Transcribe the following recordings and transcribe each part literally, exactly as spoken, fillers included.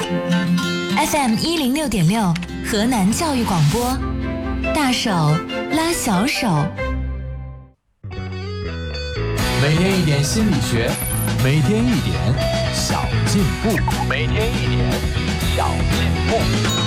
F M 一零六点六，河南教育广播，大手拉小手。 每天一点心理学，每天一点小进步，每天一点小进步。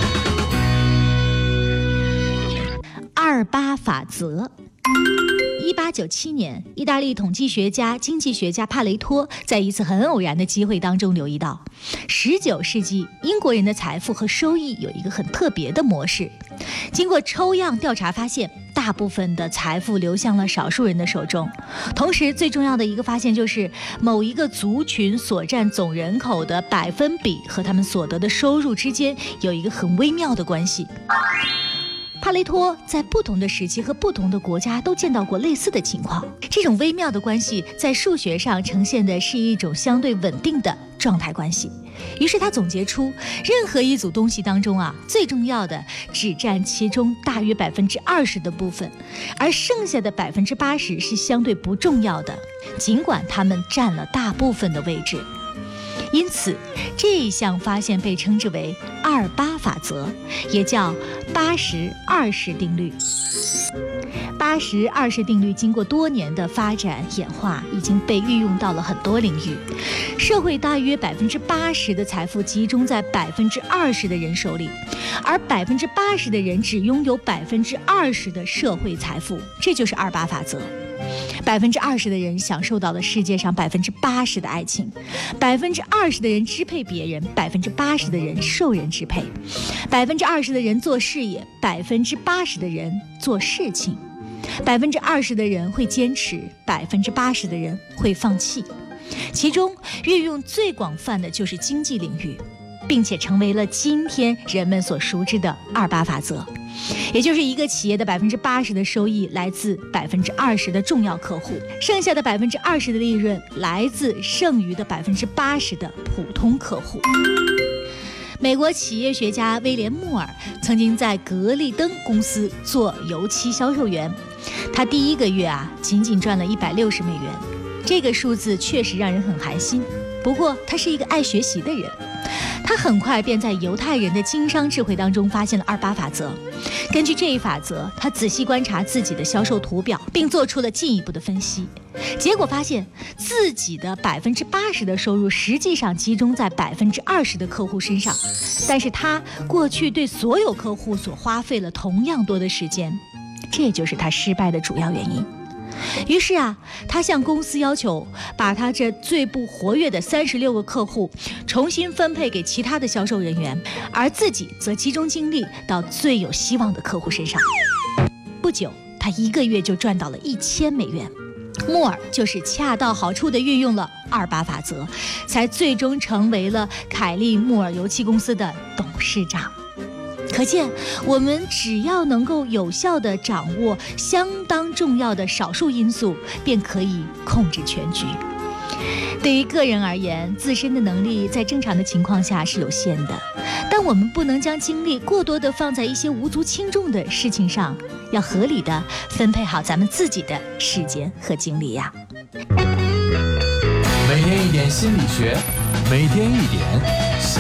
二八法则。一八九七年，意大利统计学家、经济学家帕雷托在一次很偶然的机会当中留意到，十九世纪英国人的财富和收益有一个很特别的模式。经过抽样调查发现，大部分的财富流向了少数人的手中。同时，最重要的一个发现就是，某一个族群所占总人口的百分比和他们所得的收入之间有一个很微妙的关系。帕雷托在不同的时期和不同的国家都见到过类似的情况，这种微妙的关系在数学上呈现的是一种相对稳定的状态关系。于是他总结出，任何一组东西当中啊，最重要的只占其中大约百分之二十的部分，而剩下的百分之八十是相对不重要的，尽管它们占了大部分的位置。因此，这一项发现被称之为二八法则，也叫八十二十定律。八十二十定律经过多年的发展演化，已经被运用到了很多领域。社会大约百分之八十的财富集中在百分之二十的人手里，而百分之八十的人只拥有百分之二十的社会财富，这就是二八法则。百分之二十的人享受到了世界上百分之八十的爱情，百分之二十的人支配别人，百分之八十的人受人支配，百分之二十的人做事业，百分之八十的人做事情，百分之二十的人会坚持，百分之八十的人会放弃。其中运用最广泛的就是经济领域，并且成为了今天人们所熟知的二八法则。也就是一个企业的百分之八十的收益来自百分之二十的重要客户，剩下的百分之二十的利润来自剩余的百分之八十的普通客户。美国企业学家威廉·穆尔曾经在格力灯公司做油漆销售员，他第一个月啊仅仅赚了一百六十美元，这个数字确实让人很寒心。不过他是一个爱学习的人，他很快便在犹太人的经商智慧当中发现了二八法则。根据这一法则，他仔细观察自己的销售图表，并做出了进一步的分析。结果发现自己的百分之八十的收入实际上集中在百分之二十的客户身上，但是他过去对所有客户所花费了同样多的时间，这就是他失败的主要原因。于是啊，他向公司要求把他这最不活跃的三十六个客户重新分配给其他的销售人员，而自己则集中精力到最有希望的客户身上。不久，他一个月就赚到了一千美元。穆尔就是恰到好处地运用了二八法则，才最终成为了凯利穆尔油漆公司的董事长。可见，我们只要能够有效地掌握相当重要的少数因素，便可以控制全局。对于个人而言，自身的能力在正常的情况下是有限的，但我们不能将精力过多地放在一些无足轻重的事情上，要合理地分配好咱们自己的时间和精力呀。 每天一点心理学，每天一点